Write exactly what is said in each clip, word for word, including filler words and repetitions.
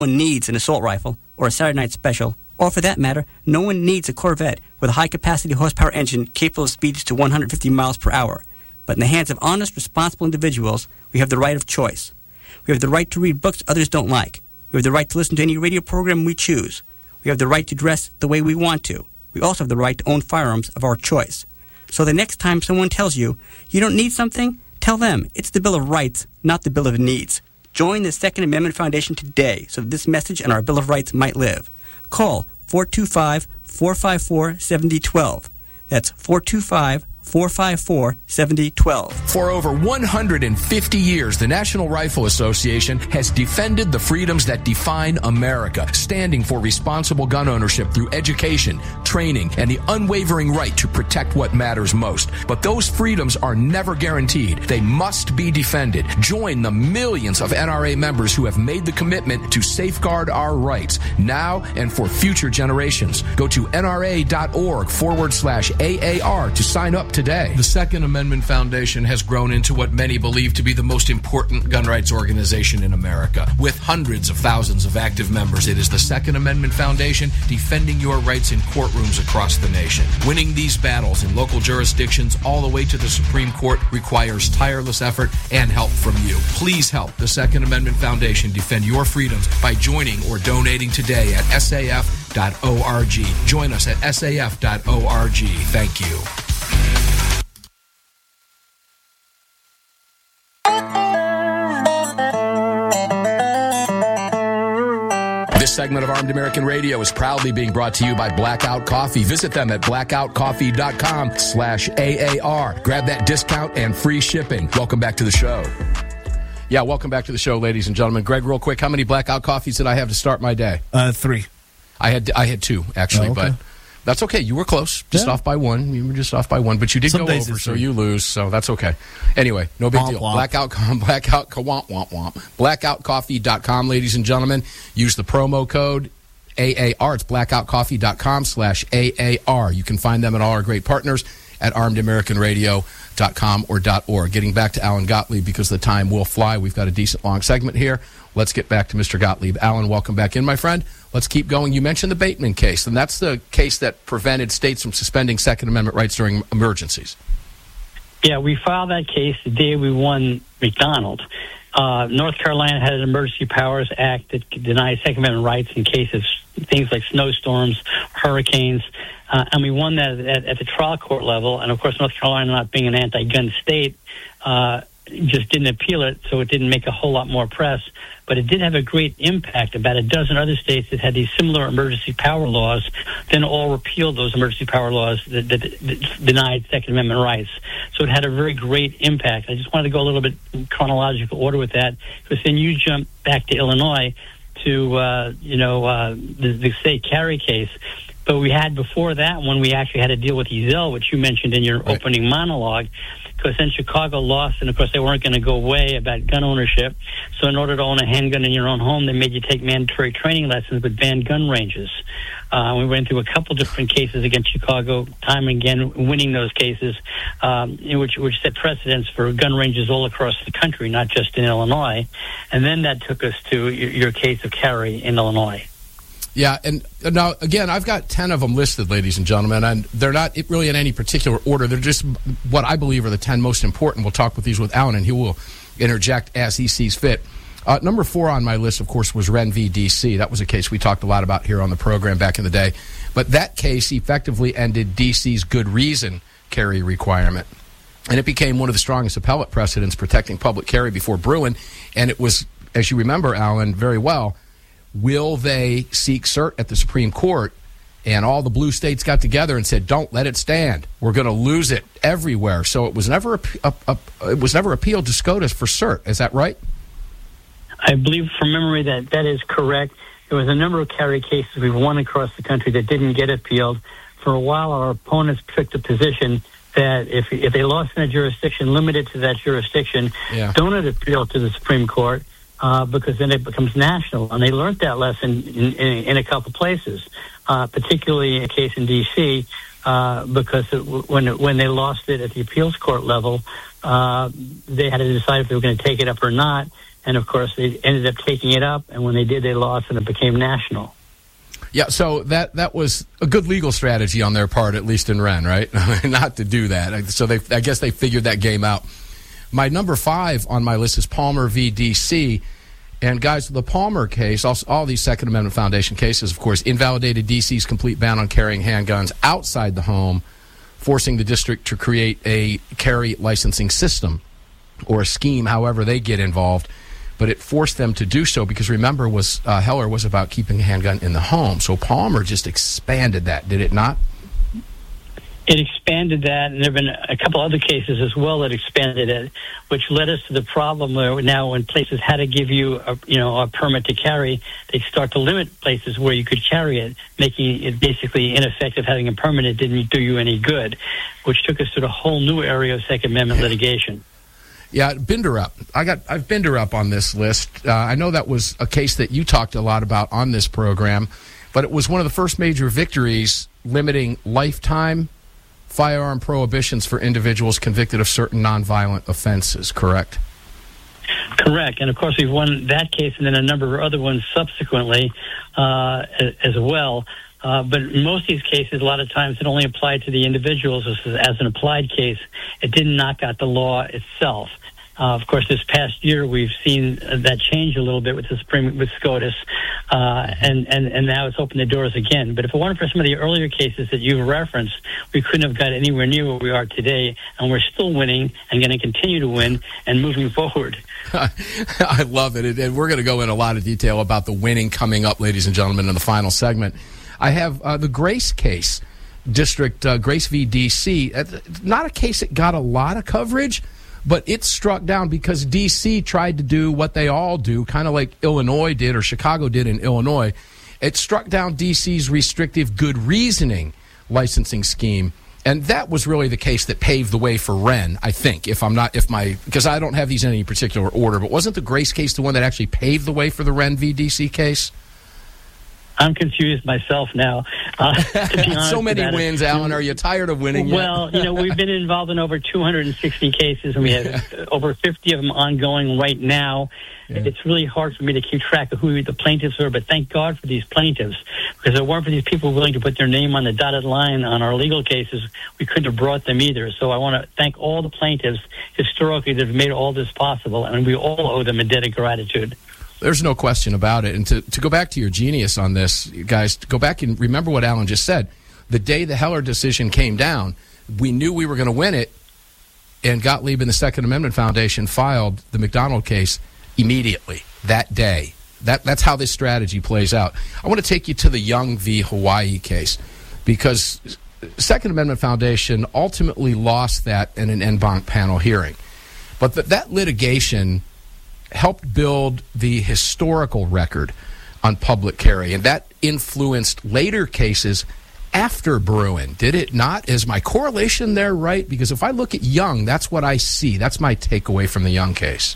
one needs an assault rifle or a Saturday Night Special, or for that matter, no one needs a Corvette with a high-capacity horsepower engine capable of speeds to one hundred fifty miles per hour. But in the hands of honest, responsible individuals, we have the right of choice. We have the right to read books others don't like. We have the right to listen to any radio program we choose. We have the right to dress the way we want to. We also have the right to own firearms of our choice. So the next time someone tells you you don't need something, tell them it's the Bill of Rights, not the Bill of Needs. Join the Second Amendment Foundation today so that this message and our Bill of Rights might live. Call four two five, four five four, seven zero one two. That's four two five, four five four, seven zero one two. For over one hundred fifty years, the National Rifle Association has defended the freedoms that define America, standing for responsible gun ownership through education, training, and the unwavering right to protect what matters most. But those freedoms are never guaranteed. They must be defended. Join the millions of N R A members who have made the commitment to safeguard our rights now and for future generations. Go to nra.org forward slash AAR to sign up today. The Second Amendment Foundation has grown into what many believe to be the most important gun rights organization in America. With hundreds of thousands of active members, it is the Second Amendment Foundation defending your rights in courtrooms across the nation. Winning these battles in local jurisdictions all the way to the Supreme Court requires tireless effort and help from you. Please help the Second Amendment Foundation defend your freedoms by joining or donating today at S A F dot org. Join us at S A F dot org. Thank you. This segment of Armed American Radio is proudly being brought to you by Blackout Coffee. Visit them at blackout coffee dot com slash A A R. Grab that discount and free shipping. Welcome back to the show. Yeah, welcome back to the show, ladies and gentlemen. Greg, real quick, how many Blackout Coffees did I have to start my day? Uh, three. I had I had two, actually, oh, okay. but that's okay. You were close. Just yeah. off by one. You were just off by one, but you did Some go over, so you lose, so that's okay. Anyway, no big womp, deal. Womp. Blackout, blackout, womp, womp, womp. blackout coffee dot com, ladies and gentlemen. Use the promo code A A R. It's blackout coffee dot com slash A A R. You can find them and all our great partners at armed american radio dot com or .org. Getting back to Alan Gottlieb, because the time will fly. We've got a decent long segment here. Let's get back to Mister Gottlieb. Alan, welcome back in, my friend. Let's keep going. You mentioned the Bateman case, and that's the case that prevented states from suspending Second Amendment rights during emergencies. Yeah, we filed that case the day we won McDonald. Uh, North Carolina had an Emergency Powers Act that denied Second Amendment rights in cases, things like snowstorms, hurricanes, uh, and we won that at, at the trial court level. And, of course, North Carolina, not being an anti-gun state, uh, just didn't appeal it, so it didn't make a whole lot more press. But it did have a great impact. About a dozen other states that had these similar emergency power laws then all repealed those emergency power laws that, that, that denied Second Amendment rights. So it had a very great impact. I just wanted to go a little bit in chronological order with that, because then you jump back to Illinois to, uh, you know, uh, the, the state carry case. But we had before that one, we actually had to deal with Ezell, which you mentioned in your right. opening monologue, because then Chicago lost, and of course they weren't going to go away about gun ownership. So in order to own a handgun in your own home, they made you take mandatory training lessons with banned gun ranges. Uh, we went through a couple different cases against Chicago, time and again winning those cases, um, which, which set precedents for gun ranges all across the country, not just in Illinois. And then that took us to your, your case of Carey in Illinois. Yeah, and now, again, I've got ten of them listed, ladies and gentlemen, and they're not really in any particular order. They're just what I believe are the ten most important. We'll talk with these with Alan, and he will interject as he sees fit. Uh, number four on my list, of course, was Wren v. D C. That was a case we talked a lot about here on the program back in the day. But that case effectively ended D C's good reason carry requirement. And it became one of the strongest appellate precedents protecting public carry before Bruin. And it was, as you remember, Alan, very well, will they seek cert at the Supreme Court? And all the blue states got together and said, "Don't let it stand. We're going to lose it everywhere." So it was never a, a, a, it was never appealed to SCOTUS for cert. Is that right? I believe from memory that that is correct. There was a number of carry cases we've won across the country that didn't get appealed. For a while, our opponents took the position that if if they lost in a jurisdiction limited to that jurisdiction, yeah. don't appeal to the Supreme Court. Uh, because then it becomes national. And they learned that lesson in, in, in a couple places, uh, particularly a case in D C, uh, because it, when it, when they lost it at the appeals court level, uh, they had to decide if they were going to take it up or not. And, of course, they ended up taking it up, and when they did, they lost, and it became national. Yeah, so that, that was a good legal strategy on their part, at least in Wren, right? Not to do that. So they, I guess they figured that game out. My number five on my list is Palmer v. D C. And, guys, the Palmer case, all, all these Second Amendment Foundation cases, of course, invalidated D C's complete ban on carrying handguns outside the home, forcing the district to create a carry licensing system or a scheme, however they get involved. But it forced them to do so because, remember, was uh, Heller was about keeping a handgun in the home. So Palmer just expanded that, did it not? It expanded that, and there have been a couple other cases as well that expanded it, which led us to the problem where now when places had to give you a, you know, a permit to carry, they start to limit places where you could carry it, making it basically ineffective. Having a permit, it didn't do you any good, which took us to a whole new area of Second Amendment litigation. Yeah, Binderup. I got I've Binderup on this list. Uh, I know that was a case that you talked a lot about on this program, but it was one of the first major victories limiting lifetime firearm prohibitions for individuals convicted of certain nonviolent offenses, correct? Correct. And, of course, we've won that case and then a number of other ones subsequently uh, as well. Uh, but in most of these cases, a lot of times it only applied to the individuals as, as an applied case. It didn't knock out the law itself. Uh, of course, this past year we've seen that change a little bit with the Supreme with SCOTUS, uh, and, and, and now it's opened the doors again. But if it weren't for some of the earlier cases that you've referenced, we couldn't have got anywhere near where we are today, and we're still winning and going to continue to win and moving forward. I love it, and we're going to go in a lot of detail about the winning coming up, ladies and gentlemen, in the final segment. I have uh, the Grace case, District uh, Grace v. D C. Uh, not a case that got a lot of coverage, but it struck down because D C tried to do what they all do, kind of like Illinois did or Chicago did in Illinois. It struck down D C's restrictive good reasoning licensing scheme, and that was really the case that paved the way for Wren, I think, if I'm not, if my, because I don't have these in any particular order, but wasn't the Grace case the one that actually paved the way for the Wren v. D C case? I'm confused myself now. Uh, to be honest, so many wins, Alan. Are you tired of winning yet? Well, you know, we've been involved in over two hundred sixty cases, and we have over fifty of them ongoing right now. Yeah. It's really hard for me to keep track of who the plaintiffs are, but thank God for these plaintiffs, because if it weren't for these people willing to put their name on the dotted line on our legal cases, we couldn't have brought them either. So I want to thank all the plaintiffs historically that have made all this possible, and we all owe them a debt of gratitude. There's no question about it. And to, to go back to your genius on this, guys, to go back and remember what Alan just said. The day the Heller decision came down, we knew we were going to win it, and Gottlieb and the Second Amendment Foundation filed the McDonald case immediately that day. That, that's how this strategy plays out. I want to take you to the Young v. Hawaii case, because Second Amendment Foundation ultimately lost that in an en banc panel hearing. But th- that litigation helped build the historical record on public carry, and that influenced later cases after Bruen, did it not? Is my correlation there right? Because if I look at Young, that's what I see. That's my takeaway from the Young case.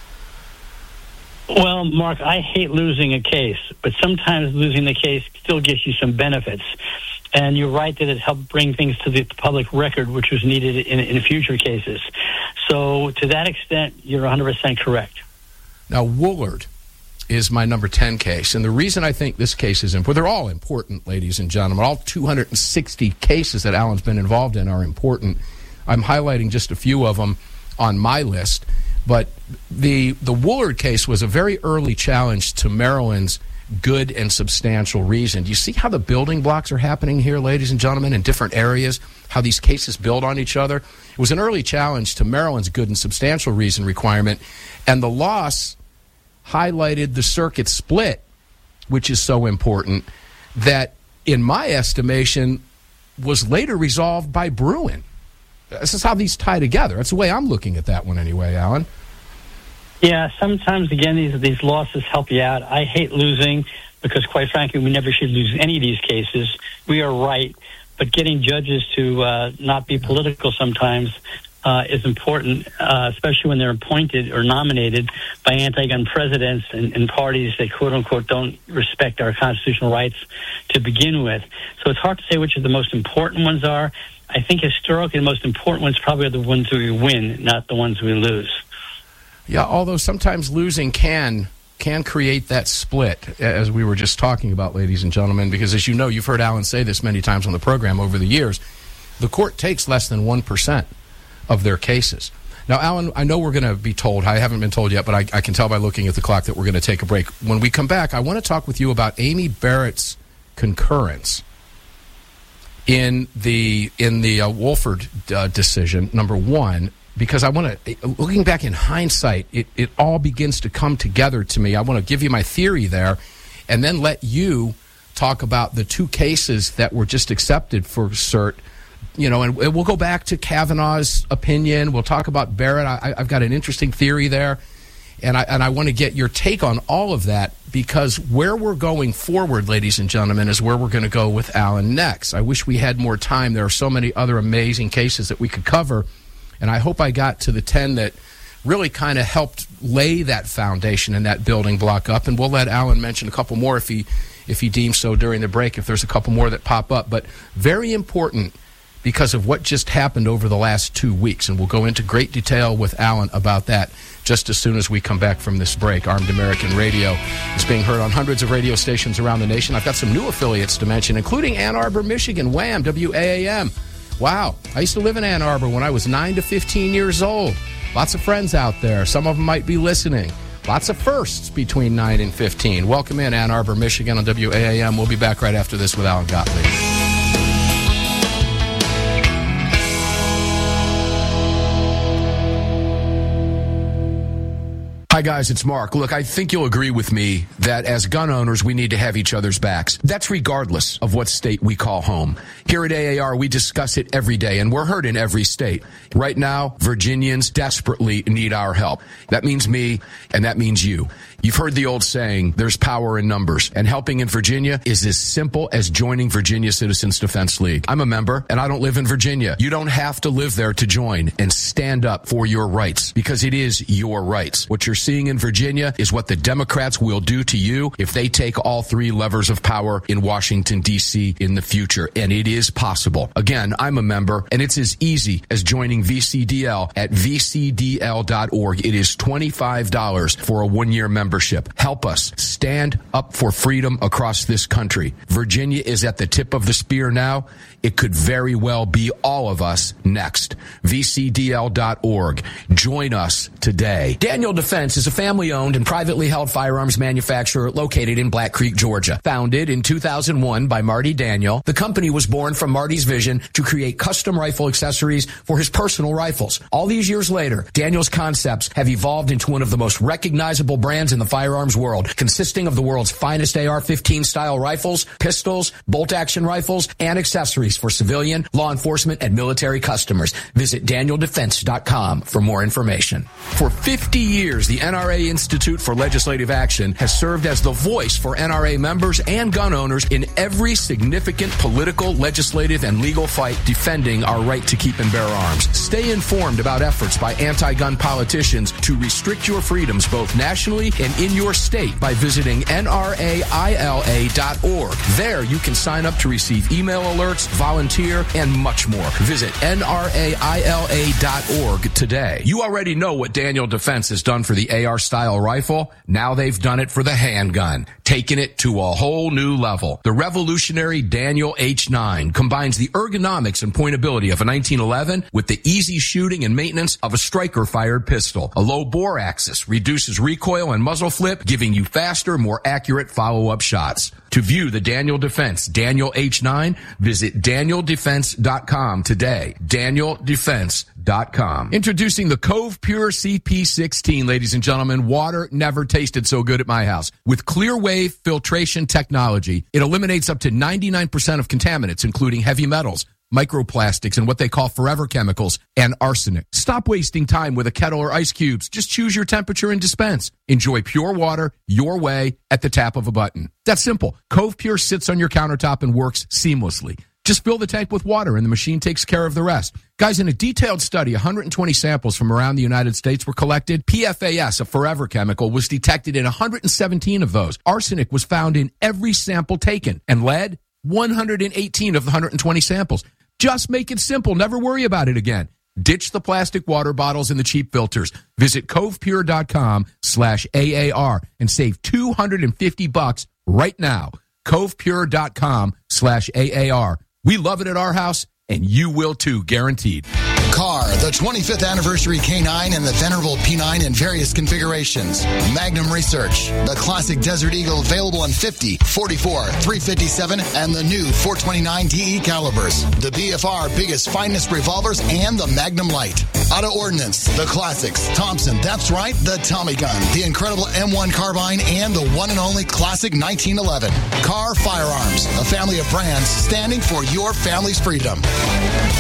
Well, Mark, I hate losing a case, but sometimes losing the case still gives you some benefits. And you're right that it helped bring things to the public record, which was needed in, in future cases. So to that extent, you're one hundred percent correct. Now, Woolard is my number ten case, and the reason I think this case is important, they're all important, ladies and gentlemen. All two hundred sixty cases that Alan's been involved in are important. I'm highlighting just a few of them on my list, but the the Woolard case was a very early challenge to Maryland's good and substantial reason. Do you see how the building blocks are happening here, ladies and gentlemen, in different areas, how these cases build on each other? It was an early challenge to Maryland's good and substantial reason requirement, and the loss highlighted the circuit split, which is so important, that, in my estimation, was later resolved by Bruen. This is how these tie together. That's the way I'm looking at that one anyway, Alan. Yeah, sometimes, again, these these losses help you out. I hate losing because, quite frankly, we never should lose any of these cases. We are right, but getting judges to uh, not be political sometimes Uh, is important, uh, especially when they're appointed or nominated by anti-gun presidents and, and parties that, quote-unquote, don't respect our constitutional rights to begin with. So it's hard to say which of the most important ones are. I think historically the most important ones probably are the ones we win, not the ones we lose. Yeah, although sometimes losing can can create that split, as we were just talking about, ladies and gentlemen, because as you know, you've heard Alan say this many times on the program over the years, the court takes less than one percent of their cases. Now, Alan, I know we're going to be told, I haven't been told yet, but I, I can tell by looking at the clock that we're going to take a break. When we come back, I want to talk with you about Amy Barrett's concurrence in the in the uh, Wolford uh, decision, number one, because I want to, looking back in hindsight, it, it all begins to come together to me. I want to give you my theory there and then let you talk about the two cases that were just accepted for cert. You know, and we'll go back to Kavanaugh's opinion. We'll talk about Barrett. I, I've got an interesting theory there, and I and I want to get your take on all of that, because where we're going forward, ladies and gentlemen, is where we're going to go with Alan next. I wish we had more time. There are so many other amazing cases that we could cover, and I hope I got to the ten that really kind of helped lay that foundation and that building block up, and we'll let Alan mention a couple more if he if he deems so during the break, if there's a couple more that pop up. But very important, because of what just happened over the last two weeks. And we'll go into great detail with Alan about that just as soon as we come back from this break. Armed American Radio is being heard on hundreds of radio stations around the nation. I've got some new affiliates to mention, including Ann Arbor, Michigan, Wham, W A A M. Wow, I used to live in Ann Arbor when I was nine to fifteen years old. Lots of friends out there. Some of them might be listening. Lots of firsts between nine and fifteen. Welcome in, Ann Arbor, Michigan on W A A M. We'll be back right after this with Alan Gottlieb. Hi, guys, it's Mark. Look, I think you'll agree with me that as gun owners, we need to have each other's backs. That's regardless of what state we call home. Here at A A R, we discuss it every day, and we're heard in every state. Right now, Virginians desperately need our help. That means me, and that means you. You've heard the old saying, there's power in numbers, and helping in Virginia is as simple as joining Virginia Citizens Defense League. I'm a member, and I don't live in Virginia. You don't have to live there to join and stand up for your rights, because it is your rights. What you're seeing in Virginia is what the Democrats will do to you if they take all three levers of power in Washington, D C in the future, and it is possible. Again, I'm a member, and it's as easy as joining V C D L at v c d l dot org. It is twenty-five dollars for a one-year membership. Help us stand up for freedom across this country. Virginia is at the tip of the spear now. It could very well be all of us next. v c d l dot org. Join us today. Daniel Defense is a family-owned and privately held firearms manufacturer located in Black Creek, Georgia. Founded in two thousand one by Marty Daniel, the company was born from Marty's vision to create custom rifle accessories for his personal rifles. All these years later, Daniel's concepts have evolved into one of the most recognizable brands in the firearms world, consisting of the world's finest A R fifteen style rifles, pistols, bolt-action rifles, and accessories for civilian, law enforcement, and military customers. Visit daniel defense dot com for more information. For fifty years, the N R A Institute for Legislative Action has served as the voice for N R A members and gun owners in every significant political, legislative, and legal fight defending our right to keep and bear arms. Stay informed about efforts by anti-gun politicians to restrict your freedoms both nationally and in your state by visiting N R A I L A dot org. There you can sign up to receive email alerts, volunteer, and much more. Visit N R A I L A dot org today. You already know what Daniel Defense has done for the A R-style rifle. Now they've done it for the handgun, taking it to a whole new level. The revolutionary Daniel H nine combines the ergonomics and pointability of a nineteen eleven with the easy shooting and maintenance of a striker-fired pistol. A low bore axis reduces recoil and muzzle flip, giving you faster, more accurate follow-up shots. To view the Daniel Defense Daniel H nine, visit daniel defense dot com today. daniel defense dot com. Introducing the Cove Pure C P sixteen, ladies and gentlemen. Water never tasted so good at my house. With clear wave filtration technology, it eliminates up to ninety-nine percent of contaminants, including heavy metals, microplastics, and what they call forever chemicals, and arsenic. Stop wasting time with a kettle or ice cubes. Just choose your temperature and dispense. Enjoy pure water your way at the tap of a button. That's simple. Cove Pure sits on your countertop and works seamlessly. Just fill the tank with water and the machine takes care of the rest. Guys, in a detailed study, one hundred twenty samples from around the United States were collected. P F A S, a forever chemical, was detected in one hundred seventeen of those. Arsenic was found in every sample taken. And lead, one hundred eighteen of the one hundred twenty samples. Just make it simple. Never worry about it again. Ditch the plastic water bottles and the cheap filters. Visit covepure.com slash AAR and save two hundred fifty bucks right now. covepure.com slash AAR. We love it at our house, and you will too, guaranteed. Car, the twenty-fifth anniversary K nine and the venerable P nine in various configurations. Magnum Research, the classic Desert Eagle available in fifty, forty-four, three fifty-seven, and the new four twenty-nine D E calibers. The B F R biggest, finest revolvers, and the Magnum Light. Auto Ordnance, the classics. Thompson, that's right, the Tommy gun, the incredible M one carbine, and the one and only classic nineteen eleven. Car Firearms, a family of brands standing for your family's freedom.